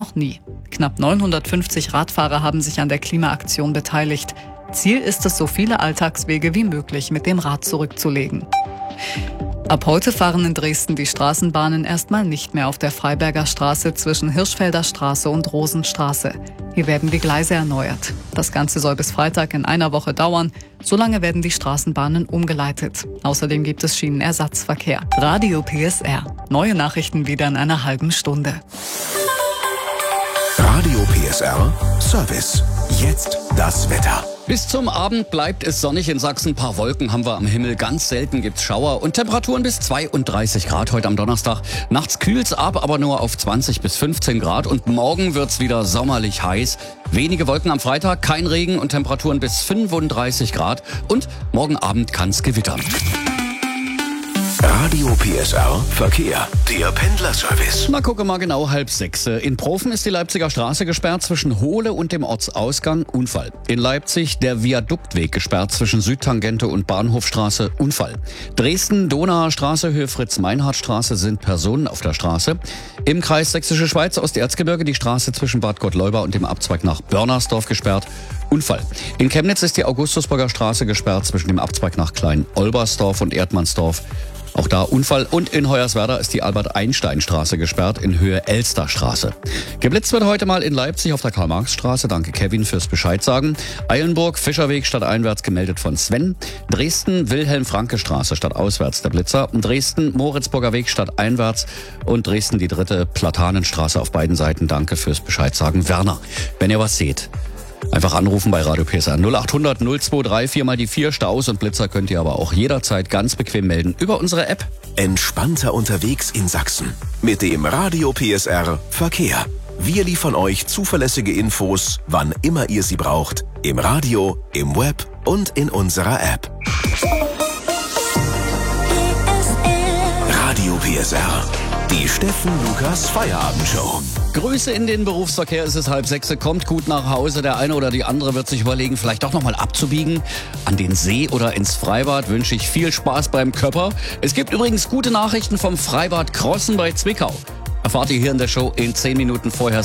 noch nie. Knapp 950 Radfahrer haben sich an der Klimaaktion beteiligt. Ziel ist es, so viele Alltagswege wie möglich mit dem Rad zurückzulegen. Ab heute fahren in Dresden die Straßenbahnen erstmal nicht mehr auf der Freiberger Straße zwischen Hirschfelder Straße und Rosenstraße. Hier werden die Gleise erneuert. Das Ganze soll bis Freitag in einer Woche dauern. Solange werden die Straßenbahnen umgeleitet. Außerdem gibt es Schienenersatzverkehr. Radio PSR. Neue Nachrichten wieder in einer halben Stunde. Radio PSR Service. Jetzt das Wetter. Bis zum Abend bleibt es sonnig in Sachsen. Ein paar Wolken haben wir am Himmel. Ganz selten gibt's Schauer und Temperaturen bis 32 Grad heute am Donnerstag. Nachts kühlt's ab, aber nur auf 20 bis 15 Grad. Und morgen wird's wieder sommerlich heiß. Wenige Wolken am Freitag, kein Regen und Temperaturen bis 35 Grad. Und morgen Abend kann's gewittern. Radio PSR Verkehr. Der Pendlerservice. Na, gucke mal genau, 5:30. In Profen ist die Leipziger Straße gesperrt zwischen Hohle und dem Ortsausgang. Unfall. In Leipzig der Viaduktweg gesperrt zwischen Südtangente und Bahnhofstraße. Unfall. Dresden, Donauer Straße, Höhe Fritz-Meinhardt-Straße sind Personen auf der Straße. Im Kreis Sächsische Schweiz, Osterzgebirge, die Straße zwischen Bad Gottleuba und dem Abzweig nach Börnersdorf gesperrt. Unfall. In Chemnitz ist die Augustusburger Straße gesperrt zwischen dem Abzweig nach Klein-Olbersdorf und Erdmannsdorf. Auch da Unfall. Und in Hoyerswerda ist die Albert-Einstein-Straße gesperrt in Höhe Elsterstraße. Geblitzt wird heute mal in Leipzig auf der Karl-Marx-Straße. Danke Kevin fürs Bescheid sagen. Eilenburg, Fischerweg stadteinwärts gemeldet von Sven. Dresden, Wilhelm-Franke-Straße stadtauswärts der Blitzer. Dresden, Moritzburger Weg stadteinwärts. Und Dresden die dritte Platanenstraße auf beiden Seiten. Danke fürs Bescheid sagen. Werner, wenn ihr was seht, einfach anrufen bei Radio PSR 0800 023 4 mal die 4. Staus und Blitzer könnt ihr aber auch jederzeit ganz bequem melden über unsere App. Entspannter unterwegs in Sachsen. Mit dem Radio PSR Verkehr. Wir liefern euch zuverlässige Infos, wann immer ihr sie braucht. Im Radio, im Web und in unserer App. Radio PSR. Die Steffen Lukas Feierabendshow. Grüße in den Berufsverkehr, es ist 5:30, kommt gut nach Hause. Der eine oder die andere wird sich überlegen, vielleicht doch nochmal abzubiegen. An den See oder ins Freibad wünsche ich viel Spaß beim Köpper. Es gibt übrigens gute Nachrichten vom Freibad Crossen bei Zwickau. Erfahrt ihr hier in der Show in 10 Minuten vorher.